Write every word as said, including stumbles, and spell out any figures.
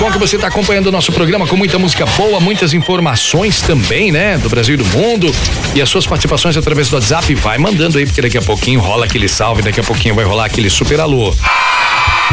bom que você está acompanhando o nosso programa com muita música boa, muitas informações também, né? Do Brasil e do mundo. E as suas participações através do WhatsApp, vai mandando aí, porque daqui a pouquinho rola aquele salve, daqui a pouquinho vai rolar aquele super alô.